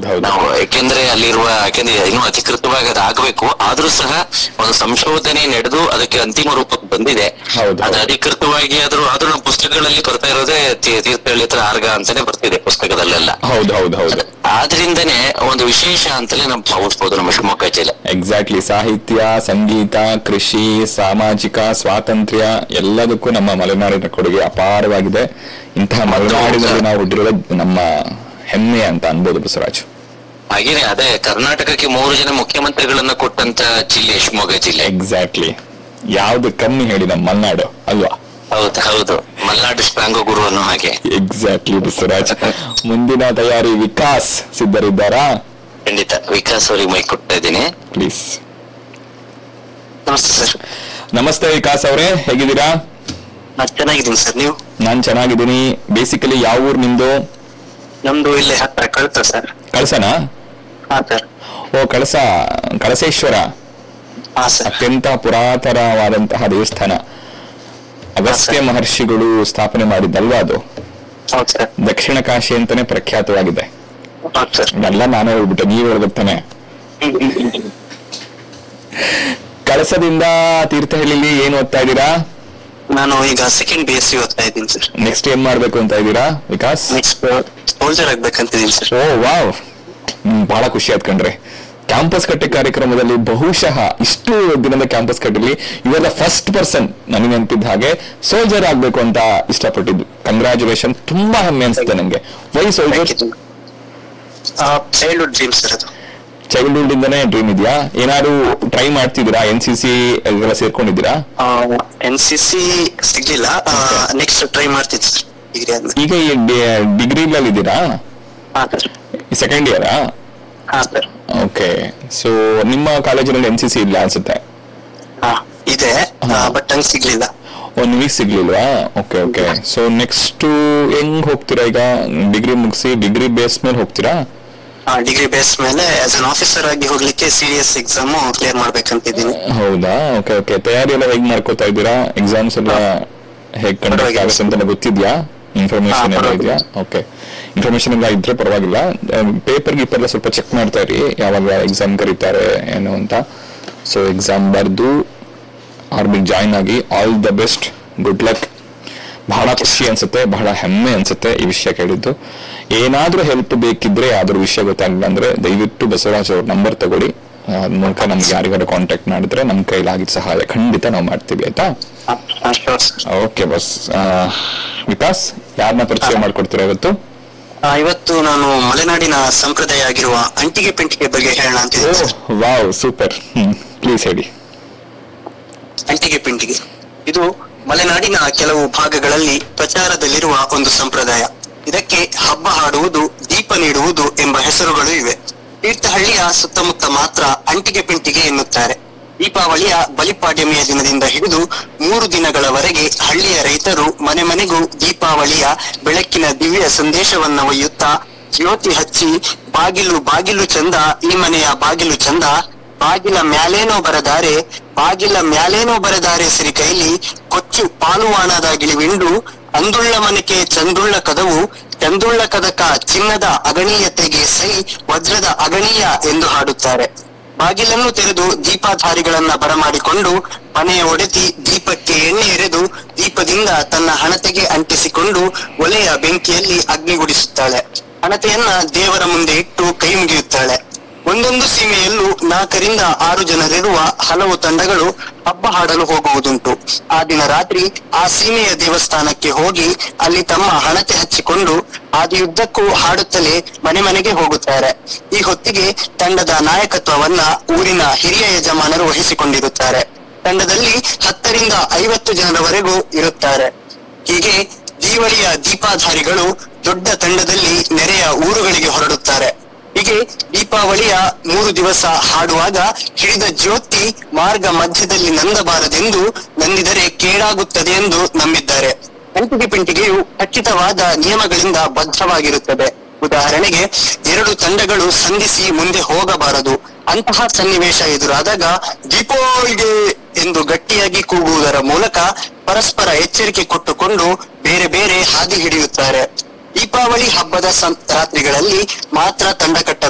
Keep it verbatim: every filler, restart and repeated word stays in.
ನಾವು ಯಾಕೆಂದ್ರೆ ಅಲ್ಲಿರುವ ಯಾಕೆಂದ್ರೆ ಇನ್ನೂ ಅಧಿಕೃತವಾಗಿ ಅದು ಆಗ್ಬೇಕು, ಆದ್ರೂ ಸಹ ಒಂದು ಸಂಶೋಧನೆ ನಡೆದು ಅದಕ್ಕೆ ಅಂತಿಮ ರೂಪಕ್ಕೆ ಬಂದಿದೆ. ಅದು ಅಧಿಕೃತವಾಗಿ ಆದ್ರೂ ಆದ್ರೂ ನಮ್ಮ ಪುಸ್ತಕಗಳಲ್ಲಿ ಬರ್ತಾ ಇರೋದೇ ತೀರ್ಥಹಳ್ಳಿ ಆರ್ಗ ಅಂತಾನೆ ಬರ್ತಿದೆ ಪುಸ್ತಕದಲ್ಲೆಲ್ಲ. ಹೌದು ಹೌದು ಹೌದು ಆದ್ರಿಂದನೇ ಒಂದು ವಿಶೇಷ ಅಂತಲೇ ನಾವು ಭಾವಿಸ್ಬೋದು ನಮ್ಮ ಶಿವಮೊಗ್ಗ ಜಿಲ್ಲೆ. ಎಕ್ಸಾಕ್ಟ್ಲಿ. ಸಾಹಿತ್ಯ, ಸಂಗೀತ, ಕೃಷಿ, ಸಾಮಾಜಿಕ ಸ್ವಾತಂತ್ರ್ಯ ಎಲ್ಲದಕ್ಕೂ ನಮ್ಮ ಮಲೆನಾಡಿನ ಕೊಡುಗೆ ಅಪಾರವಾಗಿದೆ. ಇಂತಹ ಮಲೆನಾಡಿನಲ್ಲಿ ನಾವು ಹುಟ್ಟಿರೋದು ನಮ್ಮ ಹೆಮ್ಮೆ ಅಂತ ಅನ್ಬೋದು ಬಸವರಾಜ್. ಹಾಗೇನೆ ಅದೇ ಕರ್ನಾಟಕಕ್ಕೆ ಮೂರು ಜನ ಮುಖ್ಯಮಂತ್ರಿಗಳನ್ನ ಕೊಟ್ಟಂತ ಜಿಲ್ಲೆ ಶಿವಮೊಗ್ಗ ಜಿಲ್ಲೆ. ಎಕ್ಸಾಕ್ಟ್ಲಿ. ಯಾವ್ದು ಕಮ್ಮಿ ಹೇಳಿ ನಮ್ಮ ಮಲೆನಾಡು ಅಲ್ವಾ? ಹೌದು ಹೌದು, ಮಲೆನಾಡು ಸ್ಟ್ರಾಂಗ್ ಗುರು ಅನ್ನೋ ಹಾಗೆ. ಎಕ್ಸಾಕ್ಟ್ಲಿ ಬಸವರಾಜ್. ಮುಂದಿನ ತಯಾರಿ ವಿಕಾಸ್ ಸಿದ್ಧರಿದ್ದಾರಾ? ಖಂಡಿತ. ವಿಕಾಸ್ ಅವರಿಗೆ ಮೈ ಕೊಡ್ತಾ ಇದ್ದೀನಿ, ಪ್ಲೀಸ್. ನಮಸ್ತೆ ಸರ್. ನಮಸ್ತೆ ವಿಕಾಸ್ ಅವರೇ, ಹೇಗಿದ್ದೀರಾ? ಚೆನ್ನಾಗಿದ್ದೀನಿ ಸರ್, ನೀವು? ನಾನ್ ಚೆನ್ನಾಗಿದ್ದೀನಿ. ಬೇಸಿಕಲಿ ಯಾವ ಊರ್ ನಿಮ್ದು? ನಮ್ದು ಇಲ್ಲಿ ಹತ್ರ ಕಳಸ ಸರ್. ಕಳಸನಾ? ಹಾ ಸರ್. ಓ ಕಳಸ, ಕಳಸೇಶ್ವರ ಅತ್ಯಂತ ಪುರಾತನವಾದಂತಹ ದೇವಸ್ಥಾನ. ಅಗಸ್ತ್ಯ ಮಹರ್ಷಿಗಳು ಸ್ಥಾಪನೆ ಮಾಡಿದ್ದಲ್ವಾ ಅದು? ದಕ್ಷಿಣ ಕಾಶಿ ಅಂತಾನೆ ಪ್ರಖ್ಯಾತವಾಗಿದೆ. ಎಲ್ಲ ನಾನೇ ಹೇಳ್ಬಿಟ್ಟೆ, ನೀವ್ ಹೇಳ್ಬೇಕಾನೆ. ಕಳಸದಿಂದ ತೀರ್ಥಹಳ್ಳಿಲಿ ಏನ್ ಓದ್ತಾ ಇದ್ದೀರಾ? ನಾನು ಈಗ ಸೆಕೆಂಡ್ ಬಿ ಎಸ್ ಸಿ ಓದ್ತಾ ಇದ್ದೀನಿ ಸರ್. ನೆಕ್ಸ್ಟ್ ಏನ್ ಮಾಡ್ಬೇಕು ಅಂತ ಇದ್ದೀರಾ ವಿಕಾಸ್? Next soldier ಆಗ್ಬೇಕಂತಿದ್ದೀನಿ sir. ಓ ವಾವ್, ಬಹಳ ಖುಷಿ ಆಯ್ತು ಕಣ್ರಿ. ಕ್ಯಾಂಪಸ್ ಕಟ್ಟೆ ಕಾರ್ಯಕ್ರಮದಲ್ಲಿ ಬಹುಶಃ ಇಷ್ಟು ದಿನದ campus ಕಟ್ಟಲ್ಲಿ you are the first person ನನಗೆ ನೆನಪಿದ್ದ ಹಾಗೆ ಸೋಲ್ಜರ್ ಆಗ್ಬೇಕು ಅಂತ ಇಷ್ಟಪಟ್ಟಿದ್ದು. ಕಂಗ್ರಾಚುಲೇಷನ್, ತುಂಬಾ ಹೆಮ್ಮೆ ಅನ್ಸುತ್ತೆ ನಂಗೆ. Y soldier? Childhood dream sir ಅದು. ಚೈಲ್ಡ್ಹುಡ್ ಇಂದಾನೇ ಡ್ರೀಮ್ ಇದೆಯಾ? ಏನಾದ್ರು ಟ್ರೈ ಮಾಡ್ತಿದ್ದೀರಾ? ಎನ್ ಸಿ ಸಿ ಎಲ್ಲ ಸೇರ್ಕೊಂಡಿದ್ದೀರಾ? ಎನ್ ಸಿ ಸಿ ಸಿಗ್ಲಿಲ್ಲ, ನೆಕ್ಸ್ಟ್ ಟ್ರೈ ಮಾಡ್ತಿದ್ದೆ ಸರ್ ಡಿಗ್ರಿ ಆದ್ಮೇಲೆ. ಈಗ ಈ ಡಿಗ್ರಿನಲ್ಲಿ ಇದ್ದೀರಾ? ಸೆಕೆಂಡ್ ಇಯರಾ? ಓಕೆ. ಸೊ ನಿಮ್ಮ ಕಾಲೇಜಿನಲ್ಲಿ ಎನ್ ಸಿ ಸಿ ಇಲ್ಲ ಅನ್ಸುತ್ತೆ? ಇದೆ, ಬಟ್ ನಂಗೆ ಸಿಗ್ಲಿಲ್ಲ. ಓ ನಿಮಗೆ ಸಿಗ್ಲಿಲ್ವಾ? Okay okay. ಸೊ ನೆಕ್ಸ್ಟ್ ಹೆಂಗ್ ಹೋಗ್ತೀರಾ ಈಗ? ಡಿಗ್ರಿ ಮುಗಿಸಿ ಡಿಗ್ರಿ ಬೇಸ್ ಮೇಲೆ ಹೋಗ್ತೀರಾ? ಡಿಗ್ರಿ ಬೇಸ್ ಮೇಲೆ ಆಸ್ ಅನ್ ಆಫೀಸರ್ ಆಗಿ ಹೋಗ್ಲಿಕ್ಕೆ C D S exam clear ಮಾಡ್ಬೇಕಂತಿದ್ದೀನಿ. ಹೌದಾ? Okay okay. ತಯಾರಿ ಎಲ್ಲ ಹೇಗ್ ಮಾಡ್ಕೋತಾ ಇದ್ದೀರಾ? ಎಕ್ಸಾಮ್ಸ್ ಎಲ್ಲ ಹೇಗ್ ಕಂಡಕ್ಟ್ ಆಗುತ್ತೆ ಅಂತ ಗೊತ್ತಿದ್ಯಾ? ಇನ್ಫಾರ್ಮೇಶನ್ ಎಲ್ಲ ಇದೆಯಾ? ಓಕೆ, ಇನ್ಫಾರ್ಮೇಶನ್ ಎಲ್ಲ ಇದ್ರೆ ಪರವಾಗಿಲ್ಲ. ಪೇಪರ್ ಗೀಪರ್ ಎಲ್ಲ ಸ್ವಲ್ಪ ಚೆಕ್ ಮಾಡ್ತಾ ಇರಿ, ಯಾವಾಗ ಎಕ್ಸಾಮ್ ಕರೀತಾರೆ ಏನು ಅಂತ. ಸೊ ಎಕ್ಸಾಮ್ ಬರ್ದು ಆರ್ಮಿಗೆ ಜಾಯ್ನ್ ಆಗಿ all the best, good luck. ಬಹಳ ಖುಷಿ ಅನ್ಸುತ್ತೆ, ಬಹಳ ಹೆಮ್ಮೆ ಅನ್ಸುತ್ತೆ ಈ ವಿಷಯ ಕೇಳಿದ್ದು. ಏನಾದ್ರೂ ಹೆಲ್ಪ್ ಬೇಕಿದ್ರೆ ಅದ್ರ ವಿಷಯ ಗೊತ್ತಾಗಿಲ್ಲ ಅಂದ್ರೆ ದಯವಿಟ್ಟು ಬಸವರಾಜ್ ಅವ್ರ ನಂಬರ್ ತಗೊಳ್ಳಿ. ಅದ್ ಮೂಲಕ ನಮ್ಗೆ ಯಾರಿಗಾರು ಕಾಂಟ್ಯಾಕ್ಟ್ ಮಾಡಿದ್ರೆ ನಮ್ ಕೈಲಾಗಿದ್ದ ಸಹಾಯ ಖಂಡಿತ ನಾವು ಮಾಡ್ತೀವಿ, ಆಯ್ತಾ? Okay bus. ವಿಕಾಸ್, ಯಾರನ್ನ ಪರಿಚಯ ಮಾಡ್ಕೊಡ್ತೀರಾ ಇವತ್ತು? ಇವತ್ತು ನಾನು ಮಲೆನಾಡಿನ ಸಂಪ್ರದಾಯ ಆಗಿರುವ ಅಂಟಿಗೆ ಪೆಂಟಿಗೆ ಬಗ್ಗೆ ಹೇಳೋಣ ಅಂತ. Wow, super. ಪ್ಲೀಸ್ ಹೇಳಿ. ಅಂಟಿಗೆ ಪೆಂಟಿಗೆ ಇದು ಮಲೆನಾಡಿನ ಕೆಲವು ಭಾಗಗಳಲ್ಲಿ ಪ್ರಚಾರದಲ್ಲಿರುವ ಒಂದು ಸಂಪ್ರದಾಯ. ಇದಕ್ಕೆ ಹಬ್ಬ ಹಾಡುವುದು, ದೀಪ ನೀಡುವುದು ಎಂಬ ಹೆಸರುಗಳು ಇವೆ. ತೀರ್ಥಹಳ್ಳಿಯ ಸುತ್ತಮುತ್ತ ಮಾತ್ರ ಅಂಟಿಗೆ ಪೆಂಟಿಗೆ ಎನ್ನುತ್ತಾರೆ. ದೀಪಾವಳಿಯ ಬಲಿಪಾಡ್ಯಮಿಯ ದಿನದಿಂದ ಹಿಡಿದು ಮೂರು ದಿನಗಳವರೆಗೆ ಹಳ್ಳಿಯ ರೈತರು ಮನೆ ಮನೆಗೂ ದೀಪಾವಳಿಯ ಬೆಳಕಿನ ದಿವ್ಯ ಸಂದೇಶವನ್ನ ಒಯ್ಯುತ್ತಾ ಜ್ಯೋತಿ ಹಚ್ಚಿ ಬಾಗಿಲು ಬಾಗಿಲು ಚಂದ, ಈ ಮನೆಯ ಬಾಗಿಲು ಚಂದ, ಬಾಗಿಲ ಮ್ಯಾಲೇನೋ ಬರದಾರೆ, ಬಾಗಿಲ ಮ್ಯಾಲೇನೋ ಬರದಾರೆ ಸಿರಿ ಕೈಲಿ, ಕೊಚ್ಚು ಪಾಲುವಾಣದ ಗಿಳಿವಿಂಡು, ಅಂದುಳ್ಳ ಮನೆಗೆ ಚಂದುಳ್ಳ ಕದವು, ಚಂದುಳ್ಳ ಕದಕ ಚಿನ್ನದ ಅಗಣೀಯತೆಗೆ ಸೈ, ವಜ್ರದ ಅಗಣೀಯ ಎಂದು ಹಾಡುತ್ತಾರೆ. ಬಾಗಿಲನ್ನು ತೆರೆದು ದೀಪಾಧಾರಿಗಳನ್ನ ಬರಮಾಡಿಕೊಂಡು ಮನೆಯ ಒಡೆತಿ ದೀಪಕ್ಕೆ ಎಣ್ಣೆ ಎರೆದು ದೀಪದಿಂದ ತನ್ನ ಹಣತೆಗೆ ಅಂಟಿಸಿಕೊಂಡು ಒಲೆಯ ಬೆಂಕಿಯಲ್ಲಿ ಅಗ್ನಿಗುಡಿಸುತ್ತಾಳೆ. ಹಣತೆಯನ್ನ ದೇವರ ಮುಂದೆ ಇಟ್ಟು ಕೈ ಮುಗಿಯುತ್ತಾಳೆ. ಒಂದೊಂದು ಸೀಮೆಯಲ್ಲೂ ನಾಲ್ಕರಿಂದ ಆರು ಜನರಿರುವ ಹಲವು ತಂಡಗಳು ಹಬ್ಬ ಹಾಡಲು ಹೋಗುವುದುಂಟು. ಆ ದಿನ ರಾತ್ರಿ ಆ ಸೀಮೆಯ ದೇವಸ್ಥಾನಕ್ಕೆ ಹೋಗಿ ಅಲ್ಲಿ ತಮ್ಮ ಹಣತೆ ಹಚ್ಚಿಕೊಂಡು ಆದಿಯುದ್ದಕ್ಕೂ ಹಾಡುತ್ತಲೇ ಮನೆ ಮನೆಗೆ ಹೋಗುತ್ತಾರೆ. ಈ ಹೊತ್ತಿಗೆ ತಂಡದ ನಾಯಕತ್ವವನ್ನ ಊರಿನ ಹಿರಿಯ ಯಜಮಾನರು ವಹಿಸಿಕೊಂಡಿರುತ್ತಾರೆ. ತಂಡದಲ್ಲಿ ಹತ್ತರಿಂದ ಐವತ್ತು ಜನರವರೆಗೂ ಇರುತ್ತಾರೆ. ಹೀಗೆ ದೀವಳಿಯ ದೀಪಾಧಾರಿಗಳು ದೊಡ್ಡ ತಂಡದಲ್ಲಿ ನೆರೆಯ ಊರುಗಳಿಗೆ ಹೊರಡುತ್ತಾರೆ. ಹೀಗೆ ದೀಪಾವಳಿಯ ಮೂರು ದಿವಸ ಹಾಡುವಾಗ ಹಿಡಿದ ಜ್ಯೋತಿ ಮಾರ್ಗ ಮಧ್ಯದಲ್ಲಿ ನಂದಬಾರದೆಂದು, ನಂದಿದರೆ ಕೇಡಾಗುತ್ತದೆ ಎಂದು ನಂಬಿದ್ದಾರೆ. ಅಂಟಿಗೆ ಪೆಂಟಿಗೆಯು ಖಚಿತವಾದ ನಿಯಮಗಳಿಂದ ಬದ್ಧವಾಗಿರುತ್ತದೆ. ಉದಾಹರಣೆಗೆ, ಎರಡು ತಂಡಗಳು ಸಂಧಿಸಿ ಮುಂದೆ ಹೋಗಬಾರದು. ಅಂತಹ ಸನ್ನಿವೇಶ ಎದುರಾದಾಗ ದೀಪಾವಳಿಗೆ ಎಂದು ಗಟ್ಟಿಯಾಗಿ ಕೂಗುವುದರ ಮೂಲಕ ಪರಸ್ಪರ ಎಚ್ಚರಿಕೆ ಕೊಟ್ಟುಕೊಂಡು ಬೇರೆ ಬೇರೆ ಹಾದಿ ಹಿಡಿಯುತ್ತಾರೆ. ದೀಪಾವಳಿ ಹಬ್ಬದ ರಾತ್ರಿಗಳಲ್ಲಿ ಮಾತ್ರ ತಂಡ ಕಟ್ಟ